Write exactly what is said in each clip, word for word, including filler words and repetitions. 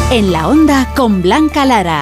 En la Onda con Blanca Lara.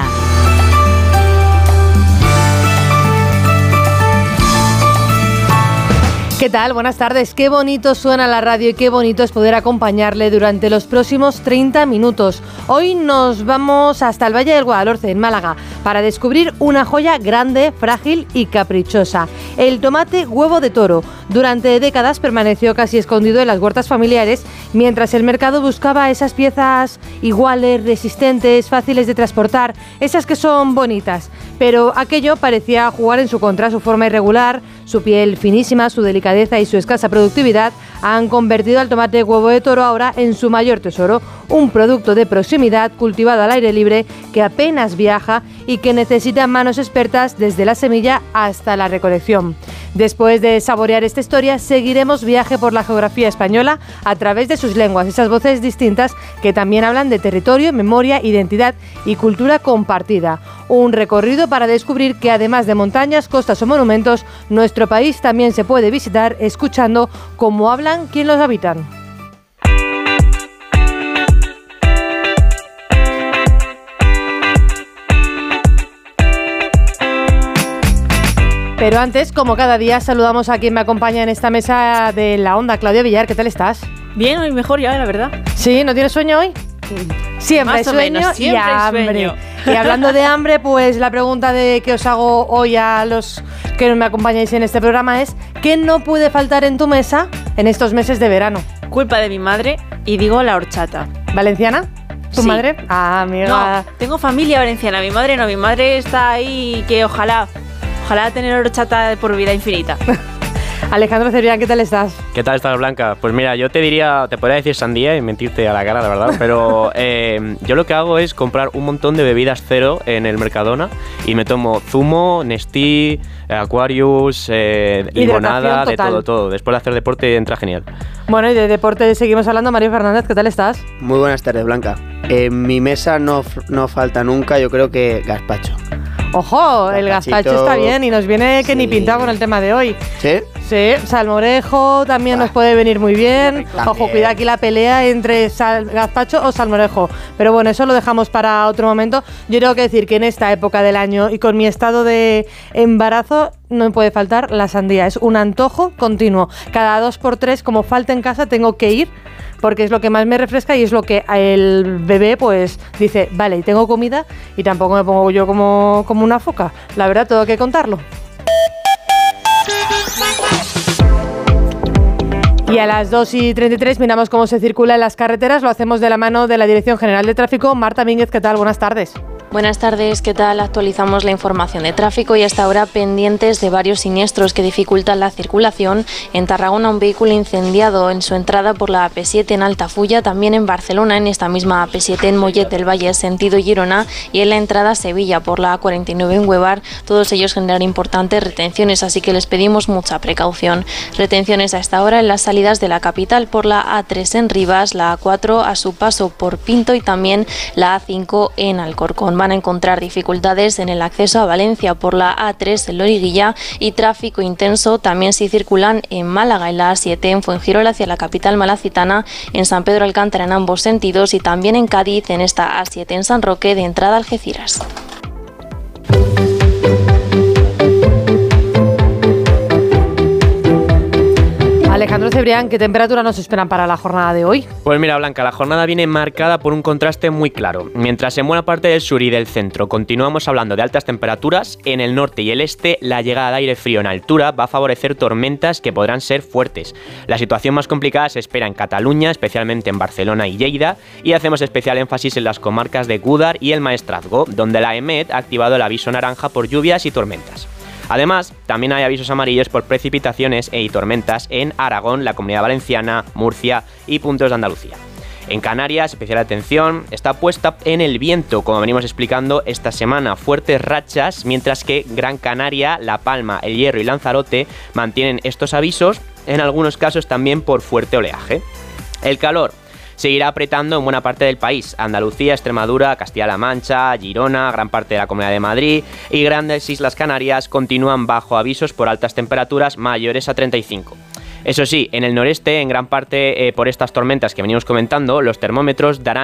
¿Qué tal? Buenas tardes. Qué bonito suena la radio y qué bonito es poder acompañarle durante los próximos treinta minutos. Hoy nos vamos hasta el Valle del Guadalhorce, en Málaga, para descubrir una joya grande, frágil y caprichosa. El tomate huevo de toro. Durante décadas permaneció casi escondido en las huertas familiares, mientras el mercado buscaba esas piezas iguales, resistentes, fáciles de transportar, esas que son bonitas. Pero aquello parecía jugar en su contra. Su forma irregular, su piel finísima, su delicadeza y su escasa productividad han convertido al tomate huevo de toro ahora en su mayor tesoro, un producto de proximidad cultivado al aire libre que apenas viaja y que necesita manos expertas desde la semilla hasta la recolección. Después de saborear esta historia, seguiremos viaje por la geografía española a través de sus lenguas, esas voces distintas que también hablan de territorio, memoria, identidad y cultura compartida. Un recorrido para descubrir que además de montañas, costas o monumentos, nuestro país también se puede visitar escuchando cómo hablan quienes los habitan. Pero antes, como cada día, saludamos a quien me acompaña en esta mesa de La Onda, Claudia Villar. ¿Qué tal estás? Bien, hoy mejor ya, la verdad. ¿Sí? ¿No tienes sueño hoy? Siempre hay sueño menos, siempre y hambre. Sueño. Y hablando de hambre, pues la pregunta de que os hago hoy a los que me acompañáis en este programa es ¿qué no puede faltar en tu mesa en estos meses de verano? Culpa de mi madre y digo la horchata. ¿Valenciana? ¿Tu sí. madre? Ah, amiga. No, tengo familia valenciana. Mi madre no, mi madre está ahí que ojalá, ojalá tener horchata de por vida infinita. Alejandro Cebrián, ¿qué tal estás? ¿Qué tal estás, Blanca? Pues mira, yo te diría, te podría decir sandía y mentirte a la cara, la verdad, pero eh, yo lo que hago es comprar un montón de bebidas cero en el Mercadona y me tomo zumo, Nestí, Aquarius, eh, limonada, de todo, todo. Después de hacer deporte entra genial. Bueno, y de deporte seguimos hablando. Mario Fernández, ¿qué tal estás? Muy buenas tardes, Blanca. En mi mesa no, no falta nunca, yo creo que gazpacho. Ojo, el gazpacho está bien y nos viene que sí. Ni pintado con el tema de hoy. ¿Sí? Sí, salmorejo también ah, nos puede venir muy bien. Ojo, cuidado aquí la pelea entre sal, gazpacho o salmorejo. Pero bueno, eso lo dejamos para otro momento. Yo tengo que decir que en esta época del año y con mi estado de embarazo no me puede faltar la sandía. Es un antojo continuo. Cada dos por tres, como falta en casa, tengo que ir porque es lo que más me refresca y es lo que el bebé pues dice, vale, tengo comida y tampoco me pongo yo como, como una foca. La verdad, tengo que contarlo. Y a las dos y treinta y tres miramos cómo se circula en las carreteras. Lo hacemos de la mano de la Dirección General de Tráfico. Marta Mínguez, ¿qué tal? Buenas tardes. Buenas tardes, ¿qué tal? Actualizamos la información de tráfico y hasta ahora pendientes de varios siniestros que dificultan la circulación. En Tarragona, un vehículo incendiado en su entrada por la A P siete en Altafulla, también en Barcelona, en esta misma A P siete en Mollet del Valle, sentido Girona, y en la entrada a Sevilla por la A cuarenta y nueve en Huevar. Todos ellos generan importantes retenciones, así que les pedimos mucha precaución. Retenciones a esta hora en las salidas de la capital por la A tres en Rivas, la A cuatro a su paso por Pinto y también la A cinco en Alcorcón. Van a encontrar dificultades en el acceso a Valencia por la A tres en Loriguilla y tráfico intenso también si circulan en Málaga en la A siete en Fuengirola hacia la capital malacitana, en San Pedro Alcántara en ambos sentidos y también en Cádiz en esta A siete en San Roque de entrada a Algeciras. Alejandro Cebrián, ¿qué temperatura nos esperan para la jornada de hoy? Pues mira, Blanca, la jornada viene marcada por un contraste muy claro. Mientras en buena parte del sur y del centro continuamos hablando de altas temperaturas, en el norte y el este la llegada de aire frío en altura va a favorecer tormentas que podrán ser fuertes. La situación más complicada se espera en Cataluña, especialmente en Barcelona y Lleida, y hacemos especial énfasis en las comarcas de Gúdar y el Maestrazgo, donde la EMET ha activado el aviso naranja por lluvias y tormentas. Además, también hay avisos amarillos por precipitaciones y tormentas en Aragón, la Comunidad Valenciana, Murcia y puntos de Andalucía. En Canarias, especial atención está puesta en el viento, como venimos explicando esta semana, fuertes rachas, mientras que Gran Canaria, La Palma, El Hierro y Lanzarote mantienen estos avisos, en algunos casos también por fuerte oleaje. El calor seguirá apretando en buena parte del país. Andalucía, Extremadura, Castilla-La Mancha, Girona, gran parte de la Comunidad de Madrid y grandes Islas Canarias continúan bajo avisos por altas temperaturas mayores a treinta y cinco. Eso sí, en el noreste, en gran parte eh, por estas tormentas que venimos comentando, los termómetros darán